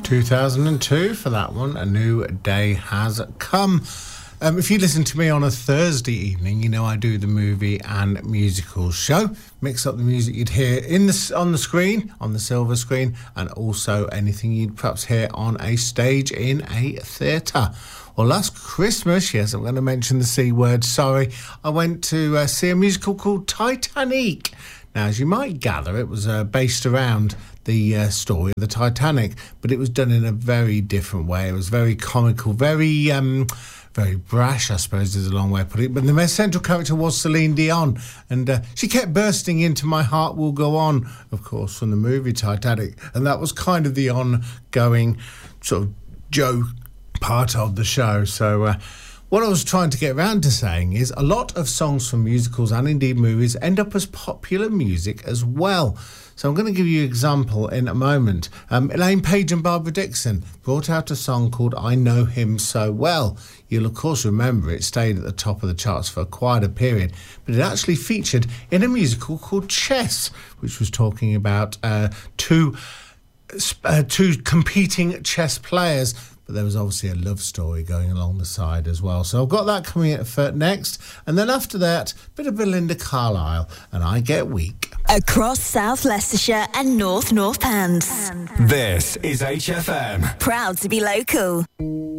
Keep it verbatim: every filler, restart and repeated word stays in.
two thousand two for that one. A New Day Has Come. Um, if you listen to me on a Thursday evening, you know I do the movie and musical show. Mix up the music you'd hear in the, on the screen, on the silver screen, and also anything you'd perhaps hear on a stage in a theatre. Well, last Christmas, yes, I'm going to mention the C word, sorry, I went to uh, see a musical called Titanic. Now, as you might gather, it was uh, based around the uh, story of the Titanic, but it was done in a very different way. It was very comical, very... Um, very brash, I suppose is a long way to put it. But the central character was Celine Dion, and uh, she kept bursting into My Heart Will Go On, of course, from the movie Titanic. And that was kind of the ongoing sort of joke part of the show. So uh, what I was trying to get around to saying is a lot of songs from musicals and indeed movies end up as popular music as well. So I'm going to give you an example in a moment. Um, Elaine Paige and Barbara Dickson brought out a song called I Know Him So Well. You'll of course remember it stayed at the top of the charts for quite a period, but it actually featured in a musical called Chess, which was talking about uh, two, uh, two competing chess players. But there was obviously a love story going along the side as well. So I've got that coming up for next. And then after that, a bit of Belinda Carlisle and I Get Weak. Across South Leicestershire and North Northants. This is H F M. Proud to be local.